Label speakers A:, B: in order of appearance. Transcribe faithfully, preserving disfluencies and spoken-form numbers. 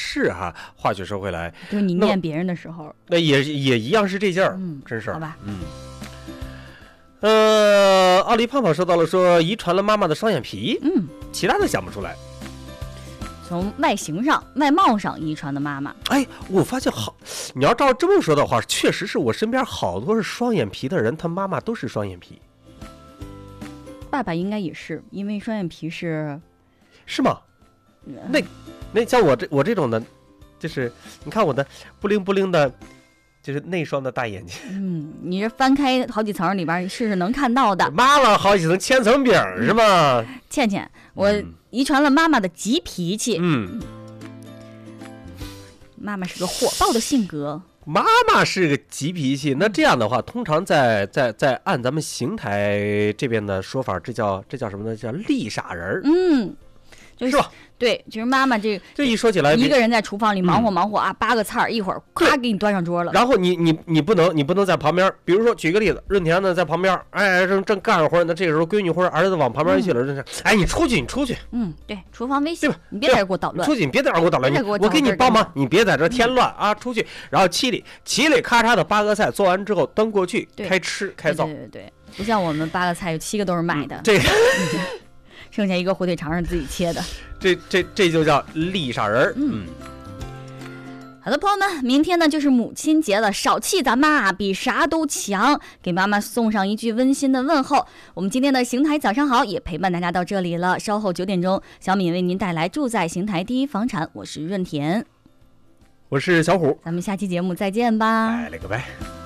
A: 是哈。话却说回来，
B: 就是你念别人的时候，
A: 那也也一样是这劲儿，
B: 嗯，
A: 真是
B: 好吧，
A: 嗯。呃，奥利胖胖说到了说遗传了妈妈的双眼皮，
B: 嗯，
A: 其他的想不出来。
B: 从外形上、外貌上遗传的妈妈。
A: 哎，我发现好，你要照这么说的话，确实是我身边好多是双眼皮的人，他妈妈都是双眼皮。
B: 爸爸应该也是，因为双眼皮是，
A: 是吗？那那像我这我这种的，就是你看我的不灵不灵的，就是内双的大眼睛。
B: 嗯，你这翻开好几层里边试试能看到的。
A: 妈妈好几层千层饼是吗？
B: 倩倩，我遗传了妈妈的急脾气。
A: 嗯，
B: 妈妈是个火爆的性格。
A: 妈妈是个急脾气，那这样的话，通常在在在按咱们邢台这边的说法，这叫这叫什么呢？叫丽傻人儿。
B: 嗯，就是
A: 吧？
B: 对，就是妈妈这
A: 这一说起来，
B: 一个人在厨房里忙活忙活啊，八个菜儿一会儿咵给你端上桌了。
A: 然后你你你不能你不能在旁边，比如说举个例子，润田呢在旁边，哎正正干着活，那这个时候闺女或者儿子往旁边去了，就是哎你出去你出去。
B: 嗯，对，厨房危险，
A: 对吧？
B: 你别在这给我捣乱。
A: 出去，你别在这给我捣乱，你
B: 我
A: 我给你帮忙，你别在这添乱啊！出去，然后嘁里嘁里咔嚓的八个菜做完之后端过去，开吃开造。
B: 对对对，不像我们八个菜有七个都是买的。
A: 这个。
B: 剩下一个火腿肠是自己切的，
A: 这这这就叫丽傻人。嗯，
B: 好的，朋友们，明天呢就是母亲节了，少气咱妈比啥都强，给妈妈送上一句温馨的问候。我们今天的邢台早上好也陪伴大家到这里了，稍后九点钟，小敏为您带来住在邢台第一房产，我是润田，
A: 我是小虎，
B: 咱们下期节目再见吧，
A: 拜了个拜。